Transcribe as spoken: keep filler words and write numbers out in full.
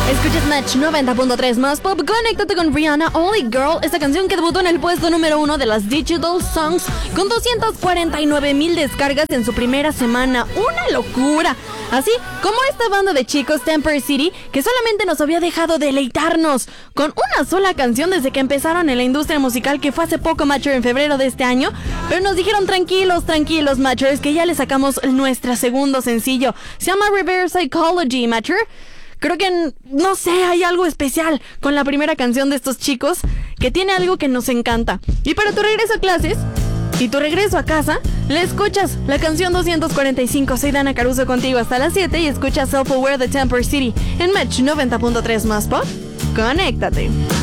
Escuchas Match noventa punto tres más pop. Conéctate con Rihanna, Only Girl. Esta canción que debutó en el puesto número uno de las Digital Songs con doscientas cuarenta y nueve mil descargas en su primera semana. ¡Una locura! Así como esta banda de chicos, Temper City, que solamente nos había dejado deleitarnos con una sola canción desde que empezaron en la industria musical, que fue hace poco, Matcher, en febrero de este año. Pero nos dijeron, tranquilos, tranquilos, Matchers, que ya le sacamos nuestro segundo sencillo. Se llama Reverse Psychology, Matcher. Creo que, no sé, hay algo especial con la primera canción de estos chicos que tiene algo que nos encanta. Y para tu regreso a clases y tu regreso a casa, le escuchas la canción doscientos cuarenta y cinco. Soy Dana Caruso contigo hasta las siete y escuchas Self-Aware de Temper City en Match noventa punto tres más pop. Conéctate.